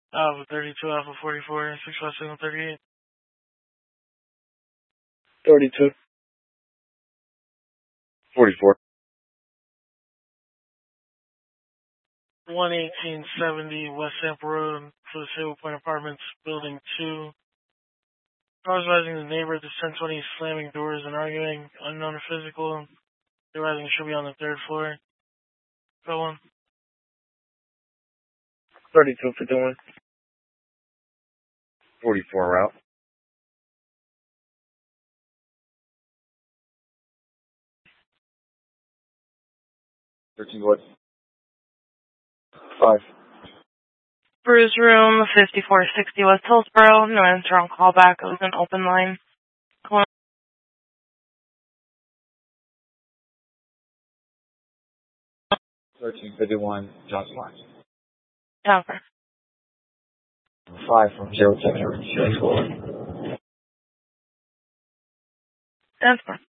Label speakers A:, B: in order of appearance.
A: Alpha 32, Alpha 44, 65 signal 38.
B: 32. 44.
A: 11870 West Sample Road for the Sable Point Apartments, Building 2. Cars rising the neighbor at the 1020 slamming doors and arguing. Unknown or physical. The rising should be on the 3rd floor. Go on.
B: 3251. 44 route. 13 what? 5.
C: Bruise Room, 5460 West Hillsboro. No answer on callback. It was an open line.
B: 1351 Johnson Line.
C: Denver.
B: 5 from 0 to 0.
C: Denver.